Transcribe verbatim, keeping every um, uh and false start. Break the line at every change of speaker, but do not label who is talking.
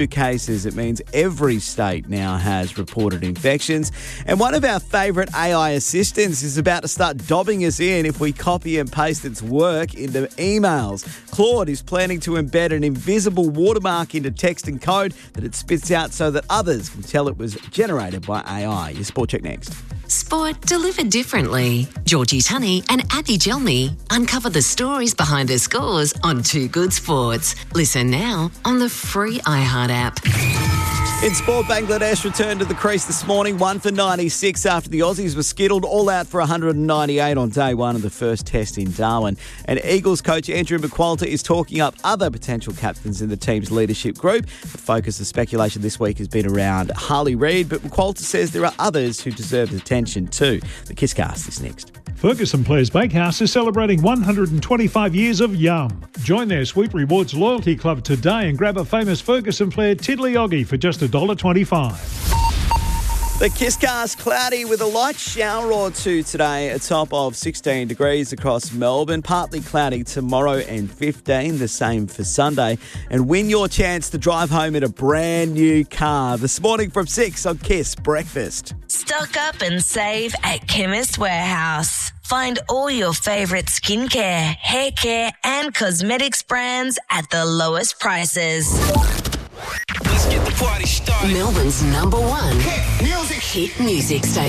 cases. It means every state now has reported infections. And one of our favourite A I assistants is about to start dobbing us in if we copy and paste its work into emails. Claude is planning to embed an invisible watermark into text and code that it spits out so that others can tell it was generated by A I. Your Sport Check next.
Sport delivered differently. Georgie Tunney and Abby Gelmy uncover the stories behind the scores on Two Good Sports. Listen now on the free iHeart app.
In sport, Bangladesh returned to the crease this morning, one for ninety-six after the Aussies were skittled, all out for one hundred ninety-eight on day one of the first test in Darwin. And Eagles coach Andrew McQualter is talking up other potential captains in the team's leadership group. The focus of speculation this week has been around Harley Reid, but McQualter says there are others who deserve attention too. The Kisscast is next.
Ferguson Players Bakehouse is celebrating one hundred twenty-five years of yum. Join their Sweet Rewards loyalty club today and grab a famous Ferguson player Tiddly Oggy for just one dollar twenty-five.
The Kisscast, cloudy with a light shower or two today, a top of sixteen degrees across Melbourne. Partly cloudy tomorrow and fifteen, the same for Sunday. And win your chance to drive home in a brand new car this morning from six on Kiss Breakfast.
Stock up and save at Chemist Warehouse. Find all your favourite skincare, hair care and cosmetics brands at the lowest prices.
Let's get the party started.
Melbourne's number one hit music, hit music station.